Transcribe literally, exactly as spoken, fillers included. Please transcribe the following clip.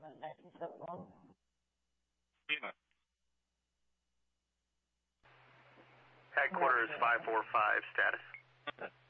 nineteen seventy-one. FEMA. Headquarters five four five, status.